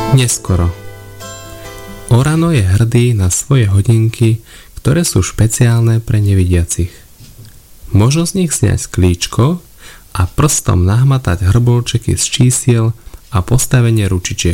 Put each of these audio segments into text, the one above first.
Neskoro. Orano je hrdý na svoje hodinky, ktoré sú špeciálne pre nevidiacich. Možno z nich sňať klíčko a prstom nahmatať hrbolčeky z čísiel a postavenie ručičiek.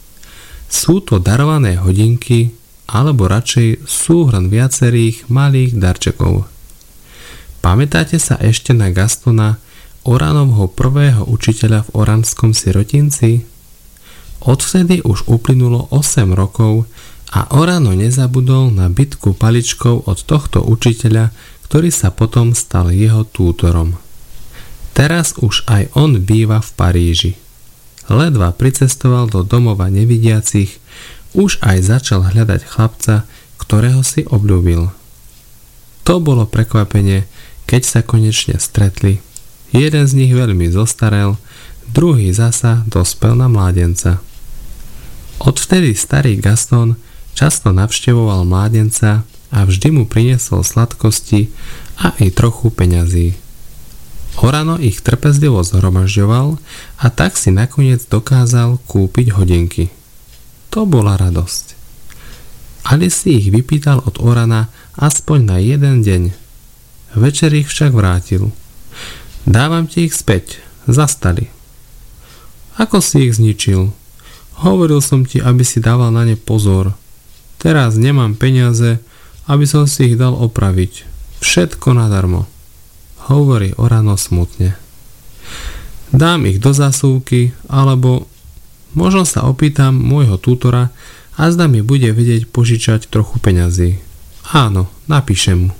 Sú to darované hodinky, alebo radšej súhrn viacerých malých darčekov. Pamätáte sa ešte na Gastona, Oranovho prvého učiteľa v Oranskom sirotinci? Odvtedy už uplynulo 8 rokov a Orano nezabudol na bitku paličkou od tohto učiteľa, ktorý sa potom stal jeho tútorom. Teraz už aj on býva v Paríži. Ledva pricestoval do domova nevidiacich, už aj začal hľadať chlapca, ktorého si obľúbil. To bolo prekvapenie, keď sa konečne stretli. Jeden z nich veľmi zostarel, druhý zasa dospel na mládenca. Odvtedy starý Gaston často navštevoval mládenca a vždy mu priniesol sladkosti a aj trochu peňazí. Orano ich trpezlivo zhromažďoval a tak si nakoniec dokázal kúpiť hodinky. To bola radosť. Ali si ich vypýtal od Orana aspoň na jeden deň. Večer ich však vrátil. Dávam ti ich späť, zastali. Ako si ich zničil? Hovoril som ti, aby si dával na ne pozor. Teraz nemám peniaze, aby som si ich dal opraviť. Všetko nadarmo, hovorí Orano smutne. Dám ich do zásuvky, alebo možno sa opýtam môjho tútora a zda mi bude vedieť požičať trochu peňazí. Áno, napíšem mu.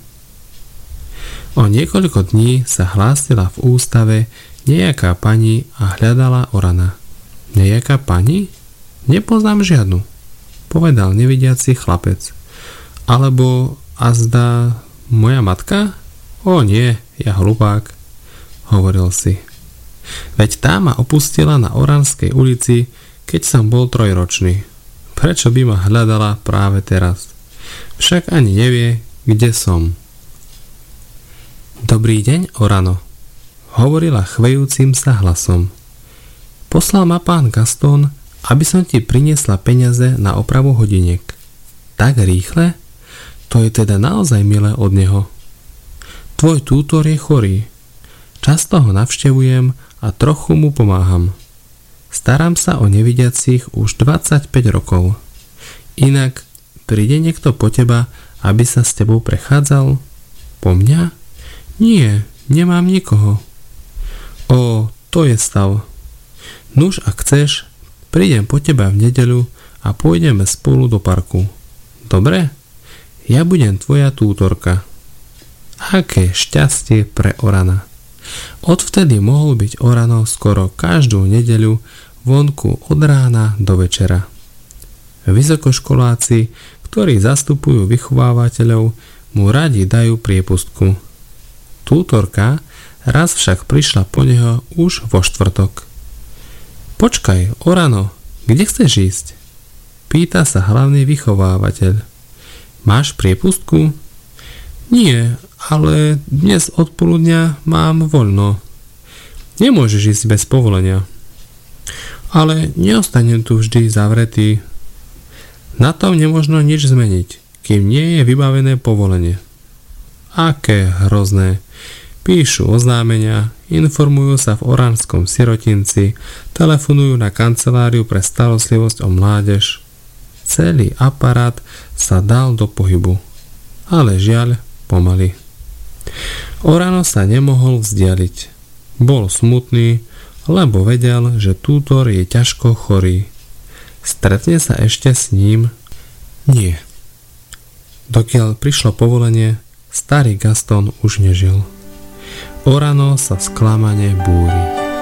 O niekoľko dní sa hlásila v ústave nejaká pani a hľadala Orana. Nejaká pani? Nepoznám žiadnu, povedal nevidiaci chlapec. Alebo azda moja matka? O nie, ja hlupák, hovoril si. Veď tá ma opustila na Oranskej ulici, keď som bol 3-ročný. Prečo by ma hľadala práve teraz? Však ani nevie, kde som. Dobrý deň, Orano, hovorila chvejúcim sa hlasom. Poslal ma pán Gaston, aby som ti priniesla peniaze na opravu hodiniek. Tak rýchle? To je teda naozaj milé od neho. Tvoj tútor je chorý. Často ho navštevujem a trochu mu pomáham. Starám sa o nevidiacich už 25 rokov. Inak príde niekto po teba, aby sa s tebou prechádzal? Po mňa? Nie, nemám nikoho. O, to je stav. Nuž, ak chceš, prídem po teba v nedeľu a pôjdeme spolu do parku. Dobre? Ja budem tvoja tútorka. Aké šťastie pre Orana. Odvtedy mohol byť Orano skoro každú nedeľu vonku od rána do večera. Vysokoškoláci, ktorí zastupujú vychovávateľov, mu radi dajú priepustku. Tútorka raz však prišla po neho už vo štvrtok. Počkaj, Orano, kde chceš ísť? Pýta sa hlavný vychovávateľ. Máš priepustku? Nie, ale dnes odpoludňa mám voľno. Nemôžeš ísť bez povolenia. Ale neostanem tu vždy zavretý. Na tom nemožno nič zmeniť, kým nie je vybavené povolenie. Aké hrozné. Píšu oznámenia, informujú sa v Oranskom sirotinci, telefonujú na kanceláriu pre starostlivosť o mládež. Celý aparát sa dal do pohybu. Ale žiaľ, pomaly. Orano sa nemohol vzdialiť. Bol smutný, lebo vedel, že tútor je ťažko chorý. Stretne sa ešte s ním? Nie. Dokiaľ prišlo povolenie, starý Gaston už nežil. Orano sa sklamane búri.